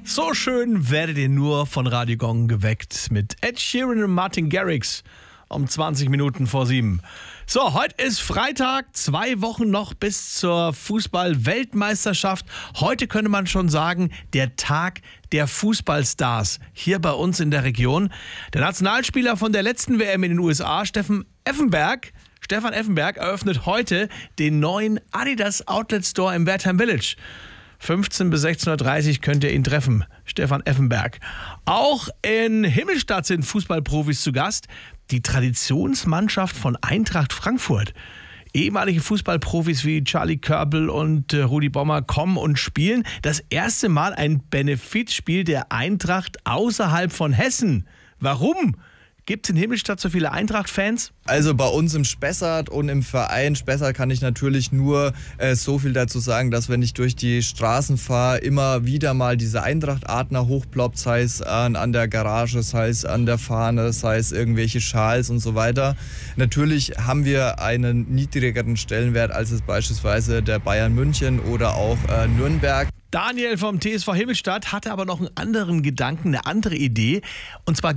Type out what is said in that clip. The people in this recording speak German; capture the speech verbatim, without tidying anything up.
So schön werdet ihr nur von Radio Gong geweckt mit Ed Sheeran und Martin Garrix um zwanzig Minuten vor sieben. So, heute ist Freitag, zwei Wochen noch bis zur Fußball-Weltmeisterschaft. Heute könnte man schon sagen, der Tag der Fußballstars hier bei uns in der Region. Der Nationalspieler von der letzten W M in den U S A, Stefan Effenberg, Stefan Effenberg eröffnet heute den neuen Adidas Outlet Store im Wertheim Village. fünfzehn bis sechzehn Uhr dreißig könnt ihr ihn treffen, Stefan Effenberg. Auch in Himmelstadt sind Fußballprofis zu Gast. Die Traditionsmannschaft von Eintracht Frankfurt. Ehemalige Fußballprofis wie Charlie Körbel und äh, Rudi Bommer kommen und spielen das erste Mal ein Benefizspiel der Eintracht außerhalb von Hessen. Warum? Gibt es in Himmelstadt so viele Eintracht-Fans? Also bei uns im Spessart und im Verein Spessart kann ich natürlich nur äh, so viel dazu sagen, dass wenn ich durch die Straßen fahre, immer wieder mal diese Eintracht-Adler hochploppt, sei es an, an der Garage, sei es an der Fahne, sei es irgendwelche Schals und so weiter. Natürlich haben wir einen niedrigeren Stellenwert als es beispielsweise der Bayern München oder auch äh, Nürnberg. Daniel vom T S V Himmelstadt hatte aber noch einen anderen Gedanken, eine andere Idee. Und zwar